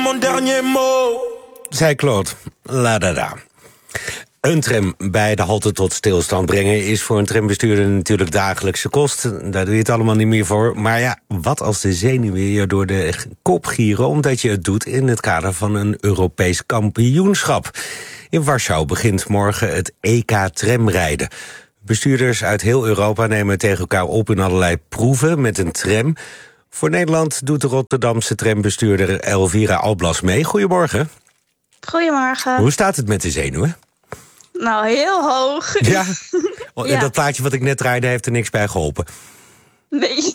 mon dernier mot. Zei Claude. La da da. Een tram bij de halte tot stilstand brengen is voor een trambestuurder natuurlijk dagelijkse kost. Daar doe je het allemaal niet meer voor. Maar ja, wat als de zenuwen je door de kop gieren omdat je het doet in het kader van een Europees kampioenschap? In Warschau begint morgen het EK tramrijden. Bestuurders uit heel Europa nemen tegen elkaar op in allerlei proeven met een tram. Voor Nederland doet de Rotterdamse trambestuurder Elvira Alblas mee. Goedemorgen. Goedemorgen. Hoe staat het met de zenuwen? Nou, heel hoog. Ja? Ja. Dat plaatje wat ik net draaide heeft er niks bij geholpen. Nee.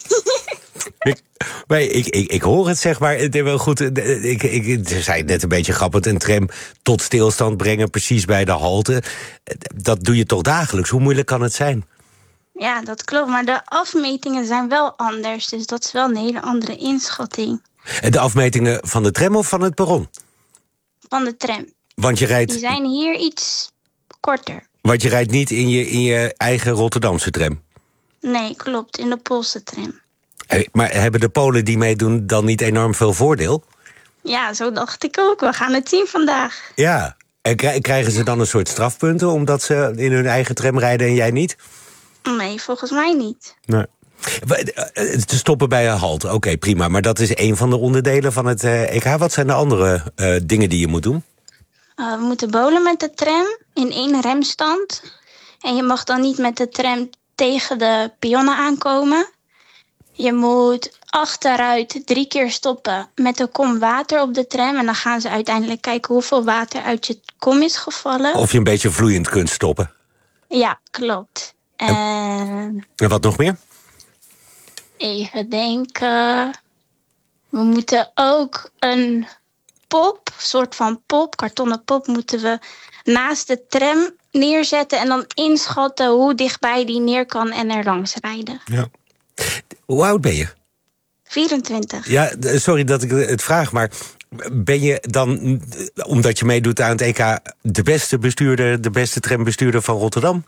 Ik hoor het, zeg maar. Goed, ik zei het net een beetje grappig. Een tram tot stilstand brengen, precies bij de halte. Dat doe je toch dagelijks? Hoe moeilijk kan het zijn? Ja, dat klopt. Maar de afmetingen zijn wel anders. Dus dat is wel een hele andere inschatting. De afmetingen van de tram of van het perron? Van de tram. Want je rijdt, Die zijn hier iets korter. want je rijdt niet in je eigen Rotterdamse tram? Nee, klopt. In de Poolse tram. Maar hebben de Polen die meedoen dan niet enorm veel voordeel? Ja, zo dacht ik ook. We gaan het zien vandaag. Ja. En krijgen ze dan een soort strafpunten omdat ze in hun eigen tram rijden en jij niet? Nee, volgens mij niet. Nee. Te stoppen bij een halte, oké, prima. Maar dat is één van de onderdelen van het EK. Wat zijn de andere dingen die je moet doen? We moeten bowlen met de tram in 1 remstand. En je mag dan niet met de tram tegen de pionnen aankomen. Je moet achteruit 3 keer stoppen met een kom water op de tram. En dan gaan ze uiteindelijk kijken hoeveel water uit je kom is gevallen. Of je een beetje vloeiend kunt stoppen. Ja, klopt. En wat nog meer? even denken. We moeten ook een soort van kartonnen pop, moeten we naast de tram neerzetten en dan inschatten hoe dichtbij die neer kan en er langs rijden. Ja. Hoe oud ben je? 24. Ja, sorry dat ik het vraag, maar ben je dan, omdat je meedoet aan het EK, de beste bestuurder, de beste trambestuurder van Rotterdam?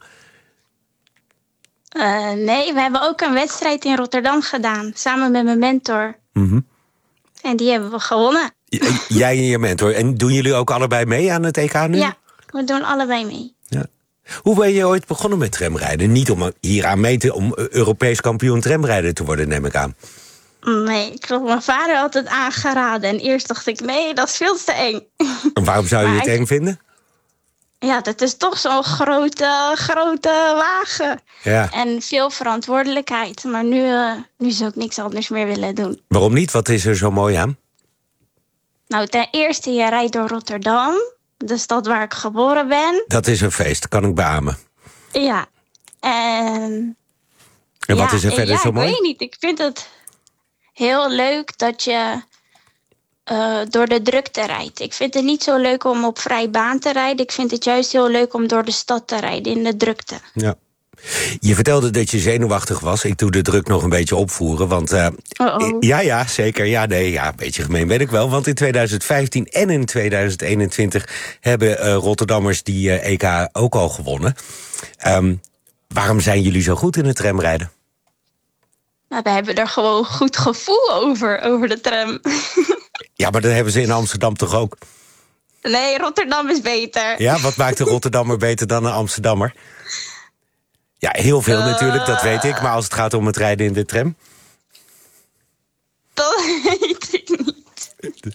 Nee, we hebben ook een wedstrijd in Rotterdam gedaan, samen met mijn mentor. Mm-hmm. En die hebben we gewonnen. Jij en je mentor. En doen jullie ook allebei mee aan het EK nu? Ja, we doen allebei mee. Ja. Hoe ben je ooit begonnen met tramrijden? Niet om hier aan om Europees kampioen tramrijder te worden, neem ik aan. Nee, klopt. Mijn vader had het aangeraden. En eerst dacht ik, nee, dat is veel te eng. En waarom zou je het eng vinden? Ja, dat is toch zo'n grote wagen. Ja. En veel verantwoordelijkheid. Maar nu zou ik niks anders meer willen doen. Waarom niet? Wat is er zo mooi aan? Nou, ten eerste, je rijdt door Rotterdam. De stad waar ik geboren ben. Dat is een feest, kan ik beamen. Ja. En wat is er verder zo mooi? Ik weet niet. Ik vind het heel leuk dat je door de drukte rijdt. Ik vind het niet zo leuk om op vrije baan te rijden. Ik vind het juist heel leuk om door de stad te rijden in de drukte. Ja. Je vertelde dat je zenuwachtig was. Ik doe de druk nog een beetje opvoeren. Want ja, zeker. Ja, een beetje gemeen ben ik wel. Want in 2015 en in 2021 hebben Rotterdammers die EK ook al gewonnen. Waarom zijn jullie zo goed in het tramrijden? Nou, we hebben er gewoon goed gevoel over de tram. Ja, maar dat hebben ze in Amsterdam toch ook? Nee, Rotterdam is beter. Ja, wat maakt een Rotterdammer beter dan een Amsterdammer? Ja, heel veel natuurlijk, dat weet ik. Maar als het gaat om het rijden in de tram? Dat weet ik niet.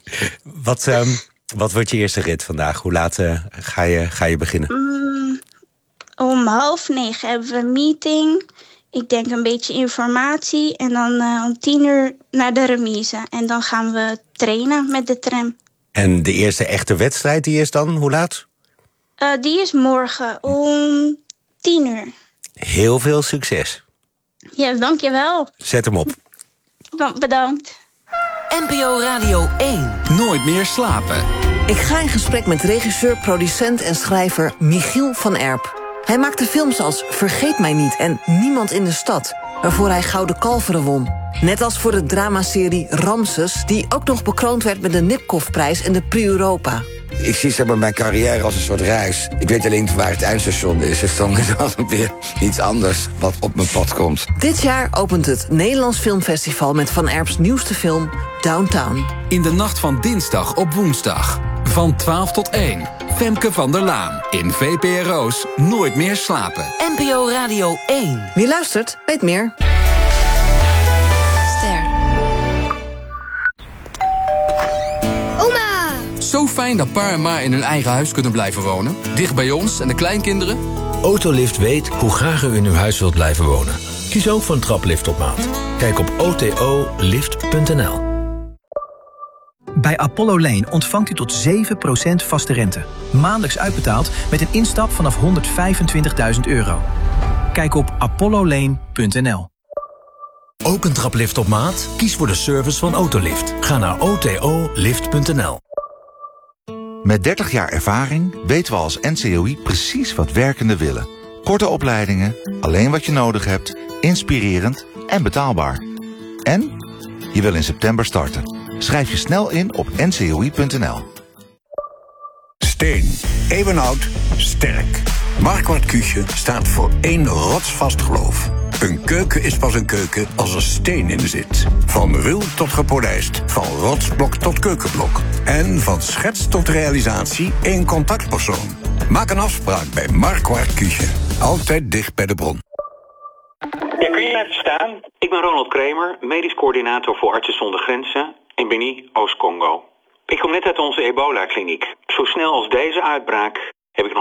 Wat wordt je eerste rit vandaag? Hoe laat ga je beginnen? Om 8:30 hebben we een meeting. Ik denk een beetje informatie. En dan om 10:00 naar de remise. En dan gaan we trainen met de tram. En de eerste echte wedstrijd, die is dan, hoe laat? Die is morgen om 10:00. Heel veel succes. Ja, dankjewel. Zet hem op. Bedankt. NPO Radio 1. Nooit meer slapen. Ik ga in gesprek met regisseur, producent en schrijver Michiel van Erp. Hij maakte films als Vergeet mij niet en Niemand in de stad, waarvoor hij Gouden Kalveren won. Net als voor de dramaserie Ramses, die ook nog bekroond werd met de Nipkoff-prijs en de Prix Europa. Ik zie zeg maar mijn carrière als een soort reis. Ik weet alleen waar het eindstation is. Dus dan is het weer iets anders wat op mijn pad komt. Dit jaar opent het Nederlands Filmfestival met Van Erps nieuwste film Downtown. In de nacht van dinsdag op woensdag. Van 12 tot 1. Femke van der Laan. In VPRO's Nooit meer slapen. NPO Radio 1. Wie luistert, weet meer. Ster. Oma! Zo fijn dat pa en ma in hun eigen huis kunnen blijven wonen. Dicht bij ons en de kleinkinderen. Autolift weet hoe graag u in uw huis wilt blijven wonen. Kies ook voor een traplift op maat. Kijk op otolift.nl. Bij Apollo Lane ontvangt u tot 7% vaste rente. Maandelijks uitbetaald met een instap vanaf €125.000. Kijk op apollolane.nl. Ook een traplift op maat? Kies voor de service van Autolift. Ga naar otolift.nl. Met 30 jaar ervaring weten we als NCOI precies wat werkenden willen. Korte opleidingen, alleen wat je nodig hebt, inspirerend en betaalbaar. En je wil in september starten. Schrijf je snel in op ncoi.nl. Steen, eeuwenoud, sterk. Marquardt Küche staat voor één rotsvast geloof. Een keuken is pas een keuken als er steen in zit. Van ruw tot gepolijst, van rotsblok tot keukenblok. En van schets tot realisatie één contactpersoon. Maak een afspraak bij Marquardt Küche. Altijd dicht bij de bron. Ja, kun je even staan? Ik ben Ronald Kramer, medisch coördinator voor Artsen zonder Grenzen in Beni, Oost-Congo. Ik kom net uit onze ebola-kliniek. Zo snel als deze uitbraak heb ik nog